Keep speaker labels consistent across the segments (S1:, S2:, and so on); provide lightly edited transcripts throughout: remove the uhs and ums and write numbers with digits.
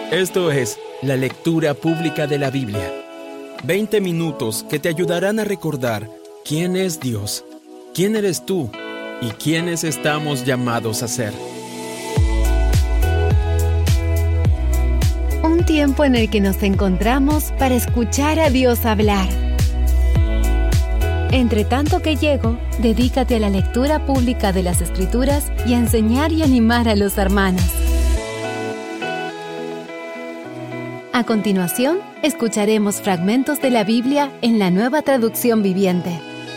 S1: Esto es la lectura pública de la Biblia. 20 minutos que te ayudarán a recordar quién es Dios, quién eres tú y quiénes estamos llamados a ser.
S2: Un tiempo en el que nos encontramos para escuchar a Dios hablar. Entre tanto que llego, dedícate a la lectura pública de las Escrituras y a enseñar y animar a los hermanos. A continuación, escucharemos fragmentos de la Biblia en la Nueva Traducción Viviente.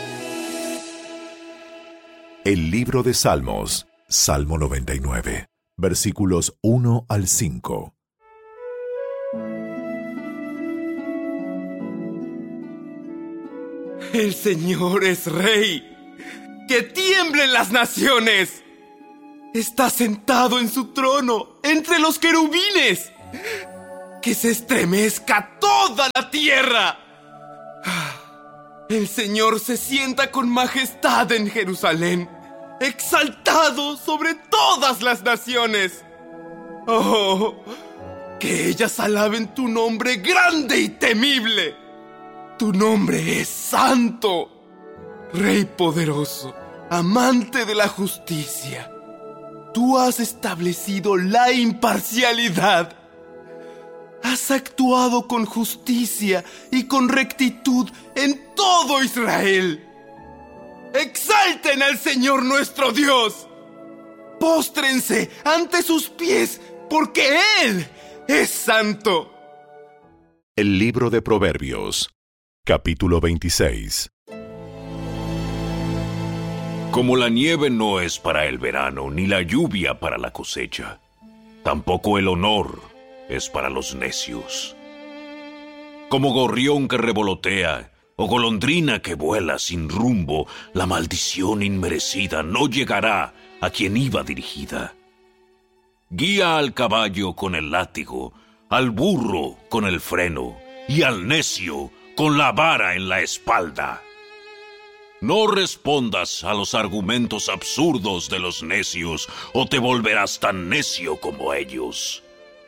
S3: El libro de Salmos, Salmo 99, versículos 1 al 5.
S4: El Señor es Rey. ¡Que tiemblen las naciones! Está sentado en su trono entre los querubines. ¡Que se estremezca toda la tierra! El Señor se sienta con majestad en Jerusalén, exaltado sobre todas las naciones. ¡Oh! Que ellas alaben tu nombre grande y temible. Tu nombre es santo, Rey poderoso, amante de la justicia. Tú has establecido la imparcialidad. Has actuado con justicia y con rectitud en todo Israel. ¡Exalten al Señor nuestro Dios! ¡Póstrense ante sus pies, porque Él es santo!
S3: El libro de Proverbios, capítulo 26.
S5: Como la nieve no es para el verano, ni la lluvia para la cosecha, tampoco el honor es para los necios. Como gorrión que revolotea, o golondrina que vuela sin rumbo, la maldición inmerecida no llegará a quien iba dirigida. Guía al caballo con el látigo, al burro con el freno, y al necio con la vara en la espalda. No respondas a los argumentos absurdos de los necios, o te volverás tan necio como ellos.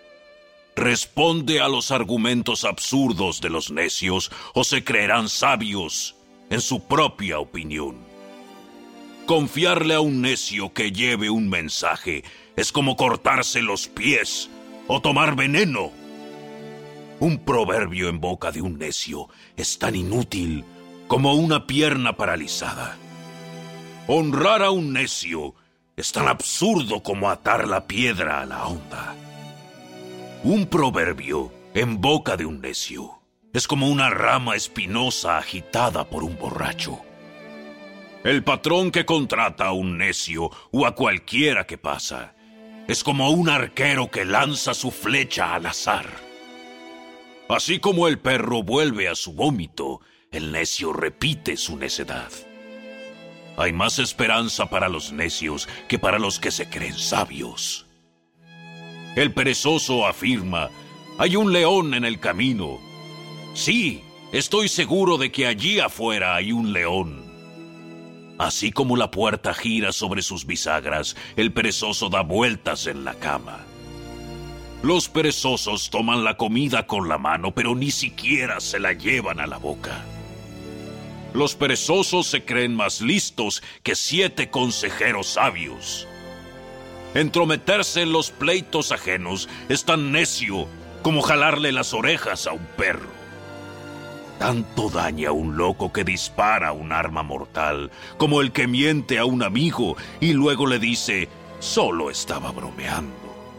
S5: Responde a los argumentos absurdos de los necios, o se creerán sabios en su propia opinión. Confiarle a un necio que lleve un mensaje es como cortarse los pies o tomar veneno. Un proverbio en boca de un necio es tan inútil como una pierna paralizada. Honrar a un necio es tan absurdo como atar la piedra a la honda. Un proverbio en boca de un necio es como una rama espinosa agitada por un borracho. El patrón que contrata a un necio o a cualquiera que pasa es como un arquero que lanza su flecha al azar. Así como el perro vuelve a su vómito, el necio repite su necedad. Hay más esperanza para los necios que para los que se creen sabios. El perezoso afirma: hay un león en el camino. Sí, estoy seguro de que allí afuera hay un león. Así como la puerta gira sobre sus bisagras, el perezoso da vueltas en la cama. Los perezosos toman la comida con la mano, pero ni siquiera se la llevan a la boca. Los perezosos se creen más listos que 7 consejeros sabios. Entrometerse en los pleitos ajenos es tan necio como jalarle las orejas a un perro. Tanto daña un loco que dispara un arma mortal como el que miente a un amigo y luego le dice: solo estaba bromeando.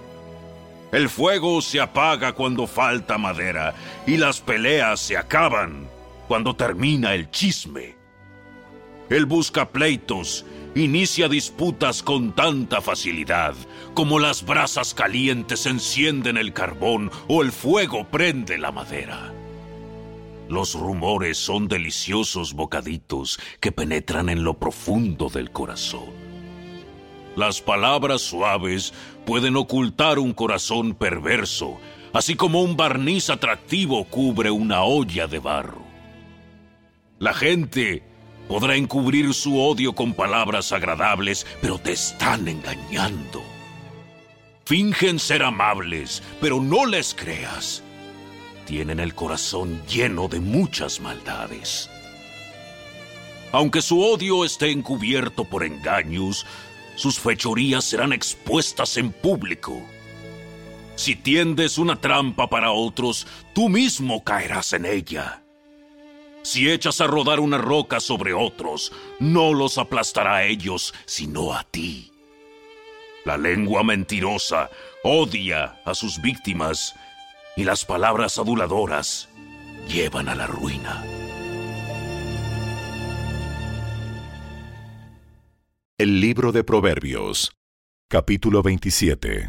S5: El fuego se apaga cuando falta madera y las peleas se acaban cuando termina el chisme. El buscapleitos inicia disputas con tanta facilidad como las brasas calientes encienden el carbón o el fuego prende la madera. Los rumores son deliciosos bocaditos que penetran en lo profundo del corazón. Las palabras suaves pueden ocultar un corazón perverso, así como un barniz atractivo cubre una olla de barro. La gente podrá encubrir su odio con palabras agradables, pero te están engañando. Fingen ser amables, pero no les creas. Tienen el corazón lleno de muchas maldades. Aunque su odio esté encubierto por engaños, sus fechorías serán expuestas en público. Si tiendes una trampa para otros, tú mismo caerás en ella. Si echas a rodar una roca sobre otros, no los aplastará a ellos, sino a ti. La lengua mentirosa odia a sus víctimas, y las palabras aduladoras llevan a la ruina.
S3: El libro de Proverbios, capítulo 27.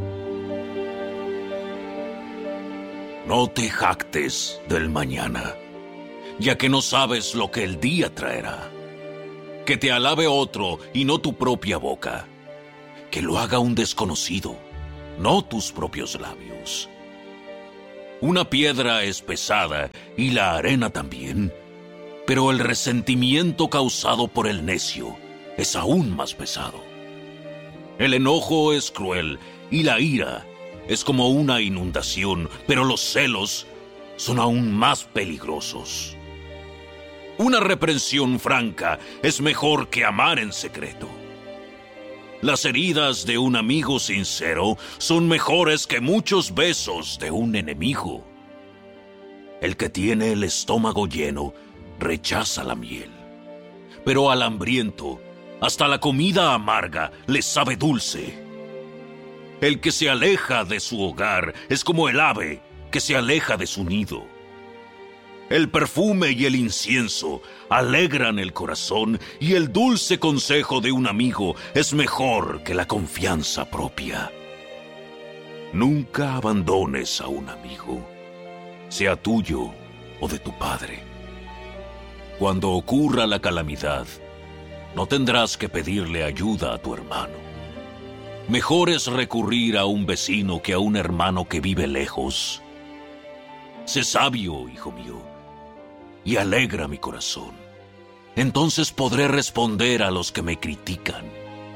S5: No te jactes del mañana, ya que no sabes lo que el día traerá. Que te alabe otro y no tu propia boca. Que lo haga un desconocido, no tus propios labios. Una piedra es pesada y la arena también, pero el resentimiento causado por el necio es aún más pesado. El enojo es cruel y la ira es como una inundación, pero los celos son aún más peligrosos. Una reprensión franca es mejor que amar en secreto. Las heridas de un amigo sincero son mejores que muchos besos de un enemigo. El que tiene el estómago lleno rechaza la miel, pero al hambriento hasta la comida amarga le sabe dulce. El que se aleja de su hogar es como el ave que se aleja de su nido. El perfume y el incienso alegran el corazón, y el dulce consejo de un amigo es mejor que la confianza propia. Nunca abandones a un amigo, sea tuyo o de tu padre. Cuando ocurra la calamidad, no tendrás que pedirle ayuda a tu hermano. Mejor es recurrir a un vecino que a un hermano que vive lejos. Sé sabio, hijo mío, y alegra mi corazón. Entonces podré responder a los que me critican.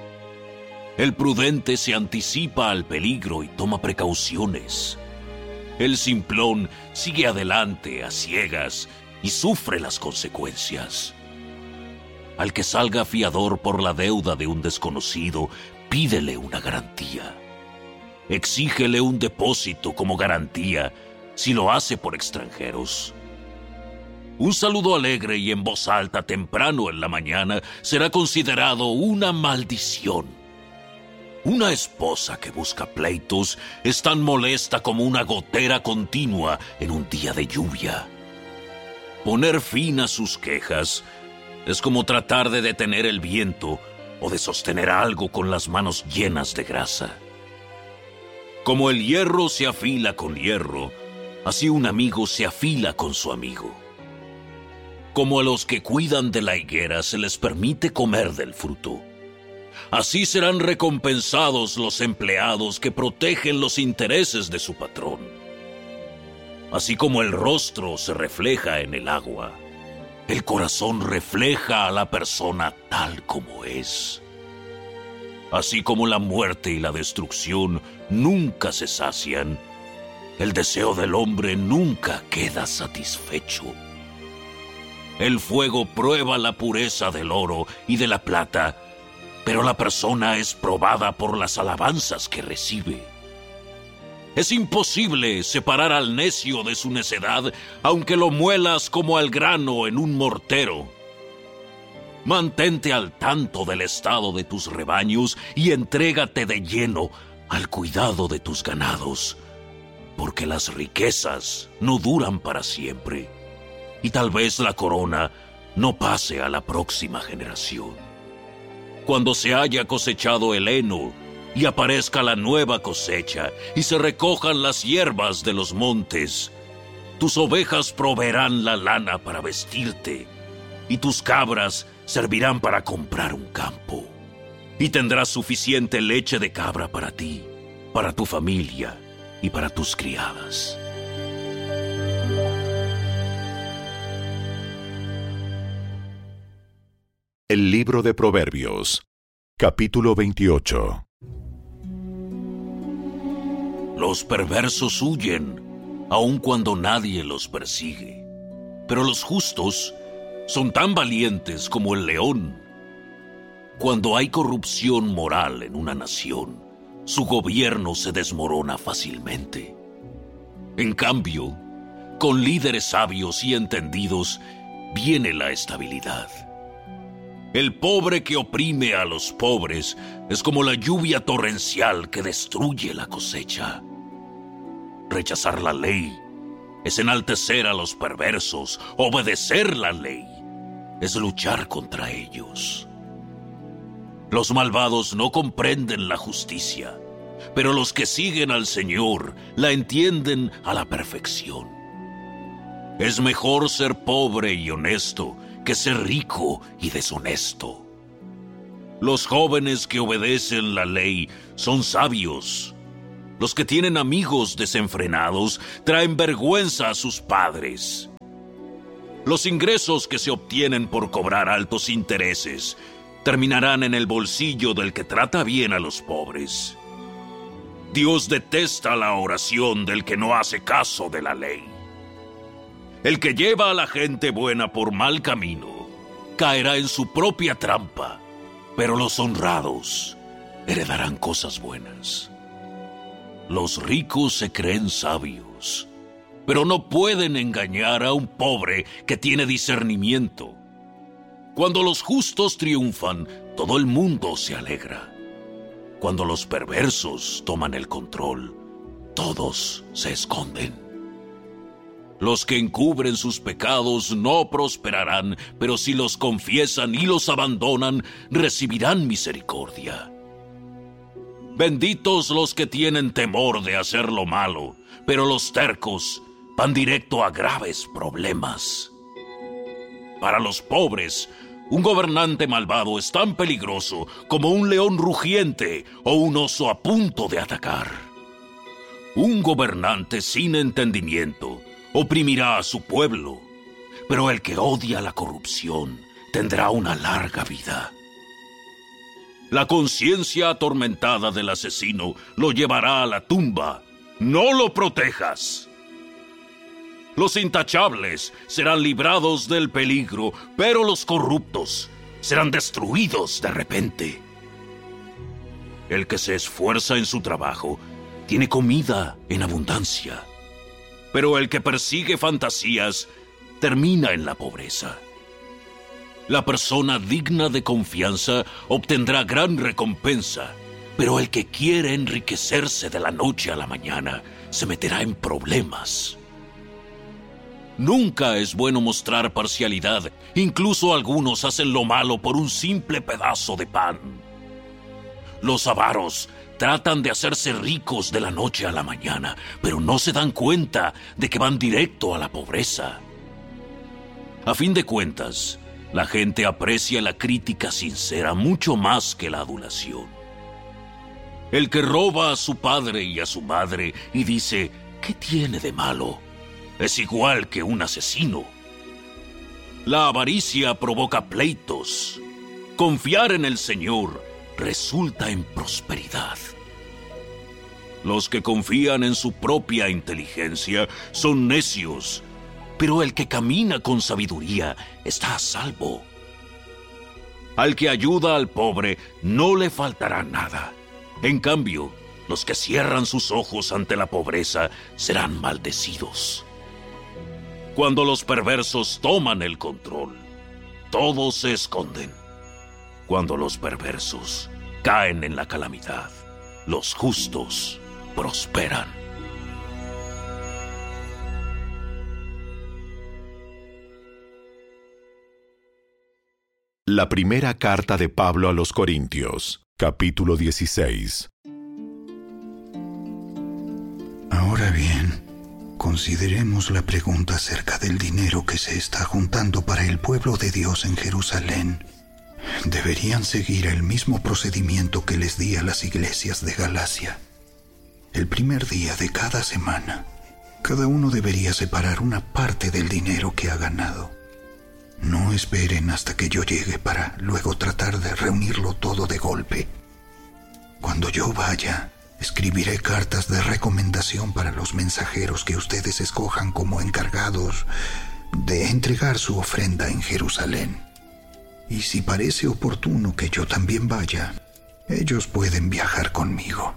S5: El prudente se anticipa al peligro y toma precauciones. El simplón sigue adelante a ciegas y sufre las consecuencias. Al que salga fiador por la deuda de un desconocido, pídele una garantía. Exígele un depósito como garantía si lo hace por extranjeros. Un saludo alegre y en voz alta temprano en la mañana será considerado una maldición. Una esposa que busca pleitos es tan molesta como una gotera continua en un día de lluvia. Poner fin a sus quejas es como tratar de detener el viento o de sostener algo con las manos llenas de grasa. Como el hierro se afila con hierro, así un amigo se afila con su amigo. Como a los que cuidan de la higuera se les permite comer del fruto, así serán recompensados los empleados que protegen los intereses de su patrón. Así como el rostro se refleja en el agua, el corazón refleja a la persona tal como es. Así como la muerte y la destrucción nunca se sacian, el deseo del hombre nunca queda satisfecho. El fuego prueba la pureza del oro y de la plata, pero la persona es probada por las alabanzas que recibe. Es imposible separar al necio de su necedad, aunque lo muelas como al grano en un mortero. Mantente al tanto del estado de tus rebaños y entrégate de lleno al cuidado de tus ganados, porque las riquezas no duran para siempre, y tal vez la corona no pase a la próxima generación. Cuando se haya cosechado el heno y aparezca la nueva cosecha y se recojan las hierbas de los montes, tus ovejas proveerán la lana para vestirte y tus cabras servirán para comprar un campo. Y tendrás suficiente leche de cabra para ti, para tu familia y para tus criadas.
S3: El libro de Proverbios, capítulo 28.
S5: Los perversos huyen, aun cuando nadie los persigue. Pero los justos son tan valientes como el león. Cuando hay corrupción moral en una nación, su gobierno se desmorona fácilmente. En cambio, con líderes sabios y entendidos viene la estabilidad. El pobre que oprime a los pobres es como la lluvia torrencial que destruye la cosecha. Rechazar la ley es enaltecer a los perversos. Obedecer la ley es luchar contra ellos. Los malvados no comprenden la justicia, pero los que siguen al Señor la entienden a la perfección. Es mejor ser pobre y honesto que ser rico y deshonesto. Los jóvenes que obedecen la ley son sabios. Los que tienen amigos desenfrenados traen vergüenza a sus padres. Los ingresos que se obtienen por cobrar altos intereses terminarán en el bolsillo del que trata bien a los pobres. Dios detesta la oración del que no hace caso de la ley. El que lleva a la gente buena por mal camino caerá en su propia trampa, pero los honrados heredarán cosas buenas. Los ricos se creen sabios, pero no pueden engañar a un pobre que tiene discernimiento. Cuando los justos triunfan, todo el mundo se alegra. Cuando los perversos toman el control, todos se esconden. Los que encubren sus pecados no prosperarán, pero si los confiesan y los abandonan, recibirán misericordia. Benditos los que tienen temor de hacer lo malo, pero los tercos van directo a graves problemas. Para los pobres, un gobernante malvado es tan peligroso como un león rugiente o un oso a punto de atacar. Un gobernante sin entendimiento oprimirá a su pueblo, pero el que odia la corrupción tendrá una larga vida. La conciencia atormentada del asesino lo llevará a la tumba. ¡No lo protejas! Los intachables serán librados del peligro, pero los corruptos serán destruidos de repente. El que se esfuerza en su trabajo tiene comida en abundancia, pero el que persigue fantasías termina en la pobreza. La persona digna de confianza obtendrá gran recompensa, pero el que quiere enriquecerse de la noche a la mañana se meterá en problemas. Nunca es bueno mostrar parcialidad. Incluso algunos hacen lo malo por un simple pedazo de pan. Los avaros tratan de hacerse ricos de la noche a la mañana, pero no se dan cuenta de que van directo a la pobreza. A fin de cuentas, la gente aprecia la crítica sincera mucho más que la adulación. El que roba a su padre y a su madre y dice, ¿qué tiene de malo?, es igual que un asesino. La avaricia provoca pleitos. Confiar en el Señor resulta en prosperidad. Los que confían en su propia inteligencia son necios, pero el que camina con sabiduría está a salvo. Al que ayuda al pobre no le faltará nada. En cambio, los que cierran sus ojos ante la pobreza serán maldecidos. Cuando los perversos toman el control, todos se esconden. Cuando los perversos caen en la calamidad, los justos prosperan.
S3: La primera carta de Pablo a los Corintios, capítulo 16.
S6: Ahora bien, consideremos la pregunta acerca del dinero que se está juntando para el pueblo de Dios en Jerusalén. Deberían seguir el mismo procedimiento que les di a las iglesias de Galacia. El primer día de cada semana, cada uno debería separar una parte del dinero que ha ganado. No esperen hasta que yo llegue para luego tratar de reunirlo todo de golpe. Cuando yo vaya, Escribiré cartas de recomendación para los mensajeros que ustedes escojan como encargados de entregar su ofrenda en Jerusalén. Y si parece oportuno que yo también vaya, ellos pueden viajar conmigo.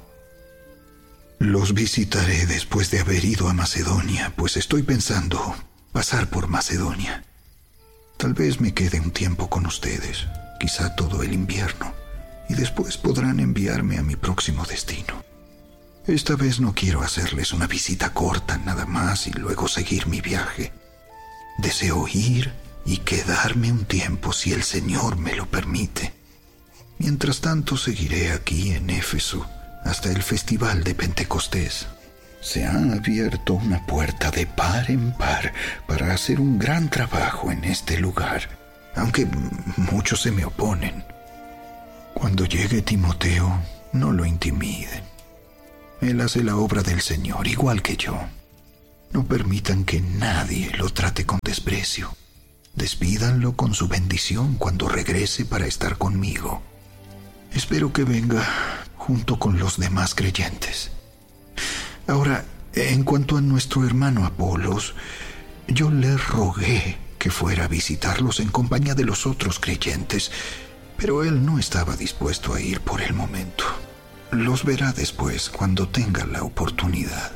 S6: Los visitaré después de haber ido a Macedonia, pues estoy pensando pasar por Macedonia. Tal vez me quede un tiempo con ustedes, quizá todo el invierno, y después podrán enviarme a mi próximo destino. Esta vez no quiero hacerles una visita corta nada más y luego seguir mi viaje. Deseo ir y quedarme un tiempo si el Señor me lo permite. Mientras tanto seguiré aquí en Éfeso hasta el festival de Pentecostés. Se ha abierto una puerta de par en par para hacer un gran trabajo en este lugar, aunque muchos se me oponen. Cuando llegue Timoteo, no lo intimiden. Él hace la obra del Señor igual que yo. No permitan que nadie lo trate con desprecio. Despídanlo con su bendición cuando regrese para estar conmigo. Espero que venga junto con los demás creyentes. Ahora, en cuanto a nuestro hermano Apolos, yo le rogué que fuera a visitarlos en compañía de los otros creyentes, pero él no estaba dispuesto a ir por el momento. Los verá después cuando tenga la oportunidad.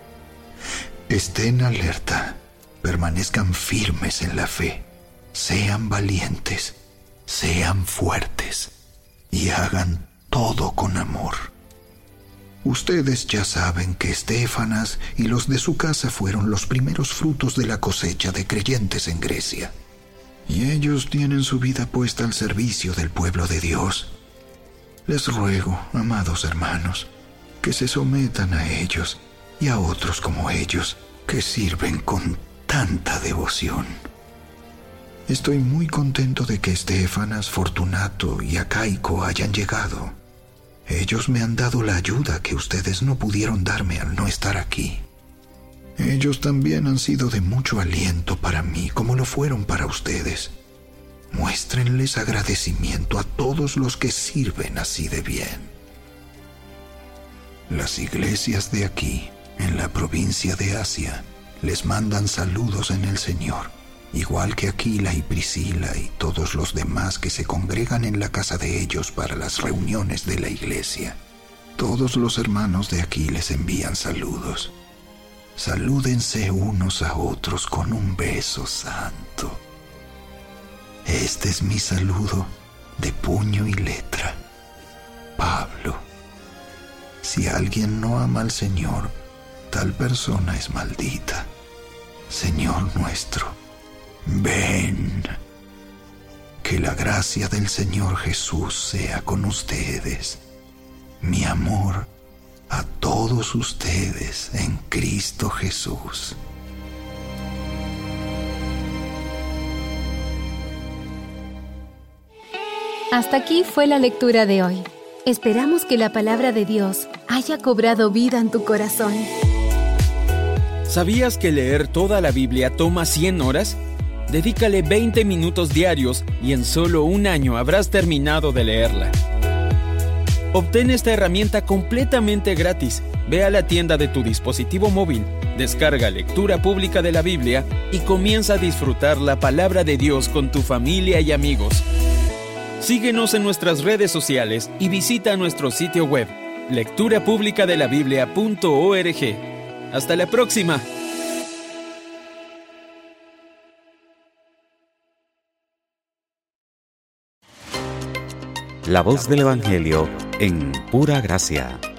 S6: Estén alerta, permanezcan firmes en la fe, sean valientes, sean fuertes y hagan todo con amor. Ustedes ya saben que Estéfanas y los de su casa fueron los primeros frutos de la cosecha de creyentes en Grecia. Y ellos tienen su vida puesta al servicio del pueblo de Dios. Les ruego, amados hermanos, que se sometan a ellos y a otros como ellos, que sirven con tanta devoción. Estoy muy contento de que Estéfanas, Fortunato y Acaico hayan llegado. Ellos me han dado la ayuda que ustedes no pudieron darme al no estar aquí. Ellos también han sido de mucho aliento para mí, como lo fueron para ustedes. Muéstrenles agradecimiento a todos los que sirven así de bien. Las iglesias de aquí, en la provincia de Asia, les mandan saludos en el Señor, igual que Aquila y Priscila y todos los demás que se congregan en la casa de ellos para las reuniones de la iglesia. Todos los hermanos de aquí les envían saludos. Salúdense unos a otros con un beso santo. Este es mi saludo de puño y letra. Pablo. Si alguien no ama al Señor, tal persona es maldita. Señor nuestro, ven. Que la gracia del Señor Jesús sea con ustedes. Mi amor a todos ustedes en Cristo Jesús.
S2: Hasta aquí fue la lectura de hoy. Esperamos que la palabra de Dios haya cobrado vida en tu corazón.
S1: ¿Sabías que leer toda la Biblia toma 100 horas? Dedícale 20 minutos diarios y en solo un año habrás terminado de leerla. Obtén esta herramienta completamente gratis. Ve a la tienda de tu dispositivo móvil, descarga Lectura Pública de la Biblia y comienza a disfrutar la palabra de Dios con tu familia y amigos. Síguenos en nuestras redes sociales y visita nuestro sitio web, lecturapublicadelabiblia.org. ¡Hasta la próxima!
S7: La voz del Evangelio en Pura Gracia.